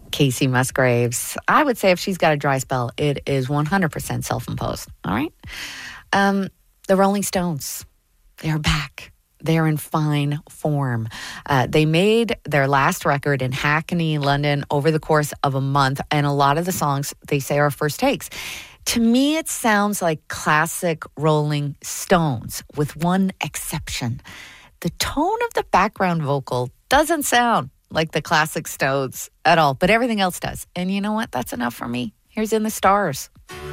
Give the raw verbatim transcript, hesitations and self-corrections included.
Casey Musgraves. I would say if she's got a dry spell, it is one hundred percent self-imposed. All right? Um, the Rolling Stones, they're back. They're in fine form. Uh, they made their last record in Hackney, London, over the course of a month, and a lot of the songs, they say, are first takes. To me, it sounds like classic Rolling Stones, with one exception. The tone of the background vocal doesn't sound like the classic Stones at all, but everything else does. And you know what? That's enough for me. Here's In the Stars.